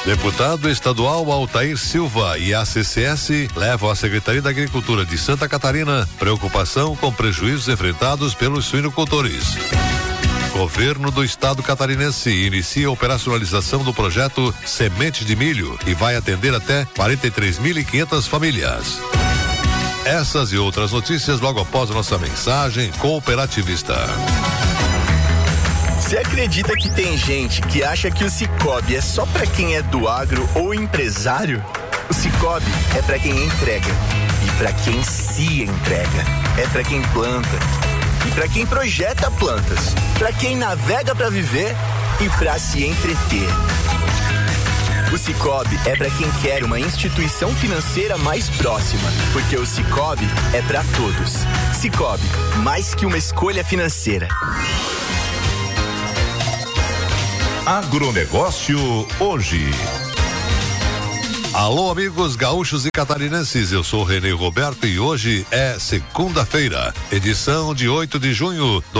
Deputado estadual Altair Silva e a CCS levam à Secretaria da Agricultura de Santa Catarina preocupação com prejuízos enfrentados pelos suinocultores. Governo do estado catarinense inicia a operacionalização do projeto Semente de Milho e vai atender até 43.500 famílias. Essas e outras notícias logo após a nossa mensagem cooperativista. Você acredita que tem gente que acha que o Sicoob é só pra quem é do agro ou empresário? O Sicoob é pra quem entrega e pra quem se entrega. É pra quem planta e pra quem projeta plantas, pra quem navega pra viver e pra se entreter. O Sicoob é pra quem quer uma instituição financeira mais próxima, porque o Sicoob é pra todos. Sicoob, mais que uma escolha financeira. Agronegócio hoje. Alô, amigos gaúchos e catarinenses, eu sou Renê Roberto e hoje é segunda-feira, edição de 8 de junho de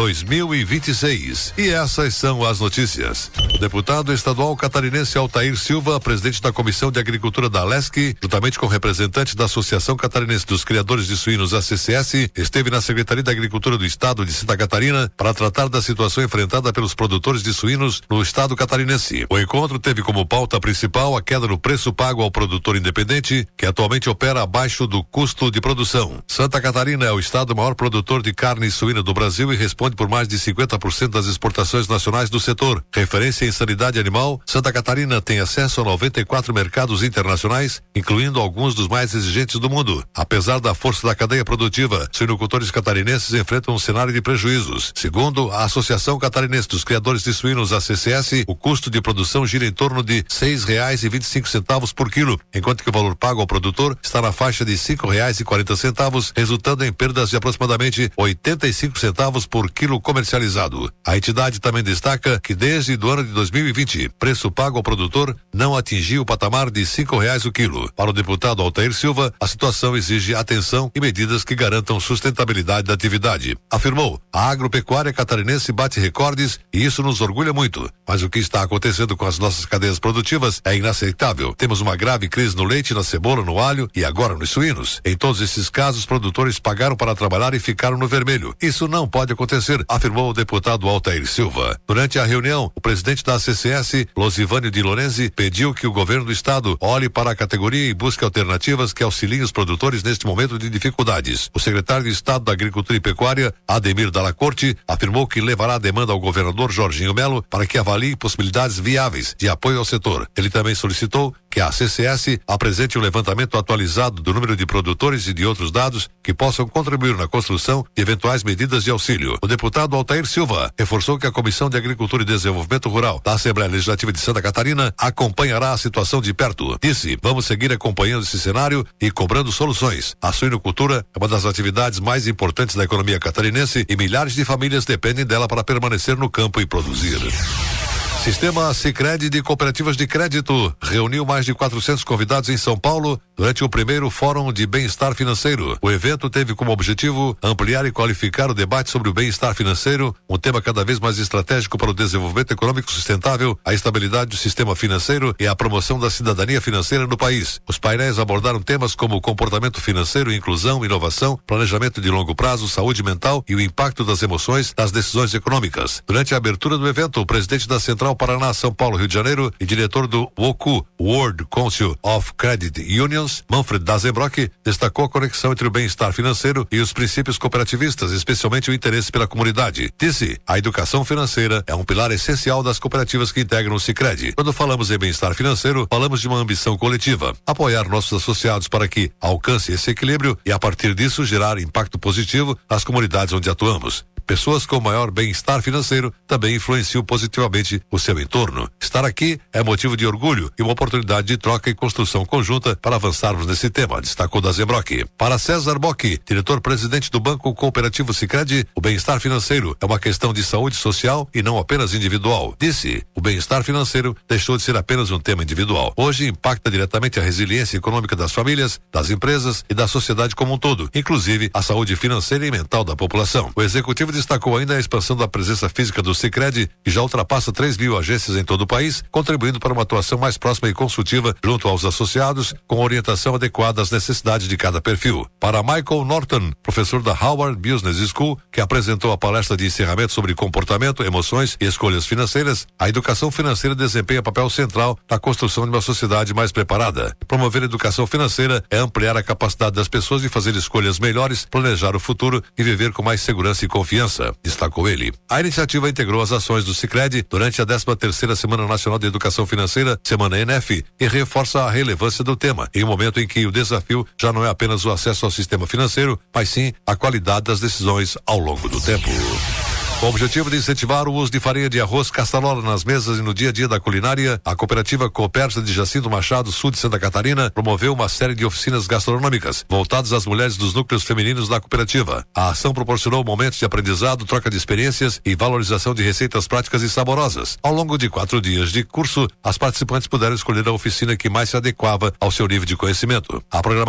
2026. E essas são as notícias. O deputado estadual catarinense Altair Silva, presidente da Comissão de Agricultura da ALESC, juntamente com representantes da Associação Catarinense dos Criadores de Suínos, ACCS, esteve na Secretaria da Agricultura do Estado de Santa Catarina para tratar da situação enfrentada pelos produtores de suínos no estado catarinense. O encontro teve como pauta principal a queda no preço pago ao produtor independente, que atualmente opera abaixo do custo de produção. Santa Catarina é o estado maior produtor de carne suína do Brasil e responde por mais de 50% das exportações nacionais do setor. Referência em sanidade animal, Santa Catarina tem acesso a 94 mercados internacionais, incluindo alguns dos mais exigentes do mundo. Apesar da força da cadeia produtiva, suinocultores catarinenses enfrentam um cenário de prejuízos. Segundo a Associação Catarinense dos Criadores de Suínos, ACCS, o custo de produção gira em torno de R$ 6,25 por quilo, enquanto que o valor pago ao produtor está na faixa de R$ 5,40, resultando em perdas de aproximadamente 85 centavos por quilo comercializado. A entidade também destaca que desde o ano de 2020, preço pago ao produtor não atingiu o patamar de R$ 5,00 o quilo. Para o deputado Altair Silva, a situação exige atenção e medidas que garantam sustentabilidade da atividade. Afirmou, a agropecuária catarinense bate recordes e isso nos orgulha muito, mas o que está acontecendo com as nossas cadeias produtivas é inaceitável. Temos uma grave crise no leite, na cebola, no alho e agora nos suínos. Em todos esses casos, os produtores pagaram para trabalhar e ficaram no vermelho. Isso não pode acontecer, afirmou o deputado Altair Silva. Durante a reunião, o presidente da ACCS, Losivânio de Lorenzi, pediu que o governo do estado olhe para a categoria e busque alternativas que auxiliem os produtores neste momento de dificuldades. O secretário de Estado da Agricultura e Pecuária, Ademir Dalla Corte, afirmou que levará a demanda ao governador Jorginho Melo para que avalie possibilidades viáveis de apoio ao setor. Ele também solicitou que a ACCS apresente um levantamento atualizado do número de produtores e de outros dados que possam contribuir na construção de eventuais medidas de auxílio. O deputado Altair Silva reforçou que a Comissão de Agricultura e Desenvolvimento Rural da Assembleia Legislativa de Santa Catarina acompanhará a situação de perto. Disse, vamos seguir acompanhando esse cenário e cobrando soluções. A suinocultura é uma das atividades mais importantes da economia catarinense e milhares de famílias dependem dela para permanecer no campo e produzir. Sistema Sicredi de Cooperativas de Crédito reuniu mais de 400 convidados em São Paulo durante o primeiro Fórum de Bem-Estar Financeiro. O evento teve como objetivo ampliar e qualificar o debate sobre o bem-estar financeiro, um tema cada vez mais estratégico para o desenvolvimento econômico sustentável, a estabilidade do sistema financeiro e a promoção da cidadania financeira no país. Os painéis abordaram temas como comportamento financeiro, inclusão, inovação, planejamento de longo prazo, saúde mental e o impacto das emoções nas decisões econômicas. Durante a abertura do evento, o presidente da Central Paraná, São Paulo, Rio de Janeiro e diretor do WOCU, World Council of Credit Unions, Manfred Dazenbrock, destacou a conexão entre o bem-estar financeiro e os princípios cooperativistas, especialmente o interesse pela comunidade. Disse, a educação financeira é um pilar essencial das cooperativas que integram o Sicredi. Quando falamos em bem-estar financeiro, falamos de uma ambição coletiva, apoiar nossos associados para que alcance esse equilíbrio e, a partir disso, gerar impacto positivo nas comunidades onde atuamos. Pessoas com maior bem-estar financeiro também influenciam positivamente o seu entorno. Estar aqui é motivo de orgulho e uma oportunidade de troca e construção conjunta para avançarmos nesse tema, destacou Dazenbrock. Para César Bock, diretor-presidente do Banco Cooperativo Sicredi, o bem-estar financeiro é uma questão de saúde social e não apenas individual. Disse, o bem-estar financeiro deixou de ser apenas um tema individual. Hoje impacta diretamente a resiliência econômica das famílias, das empresas e da sociedade como um todo, inclusive a saúde financeira e mental da população. O executivo destacou ainda a expansão da presença física do Sicredi, que já ultrapassa 3.000 agências em todo o país, contribuindo para uma atuação mais próxima e consultiva junto aos associados, com orientação adequada às necessidades de cada perfil. Para Michael Norton, professor da Harvard Business School, que apresentou a palestra de encerramento sobre comportamento, emoções e escolhas financeiras, a educação financeira desempenha papel central na construção de uma sociedade mais preparada. Promover a educação financeira é ampliar a capacidade das pessoas de fazer escolhas melhores, planejar o futuro e viver com mais segurança e confiança, destacou ele. A iniciativa integrou as ações do Sicredi durante a 13ª Semana Nacional de Educação Financeira, Semana NF, e reforça a relevância do tema, em um momento em que o desafio já não é apenas o acesso ao sistema financeiro, mas sim a qualidade das decisões ao longo do tempo. Com o objetivo de incentivar o uso de farinha de arroz Castalola nas mesas e no dia a dia da culinária, a cooperativa Coopersa de Jacinto Machado, sul de Santa Catarina, promoveu uma série de oficinas gastronômicas voltadas às mulheres dos núcleos femininos da cooperativa. A ação proporcionou momentos de aprendizado, troca de experiências e valorização de receitas práticas e saborosas. Ao longo de 4 dias de curso, as participantes puderam escolher a oficina que mais se adequava ao seu nível de conhecimento. A programação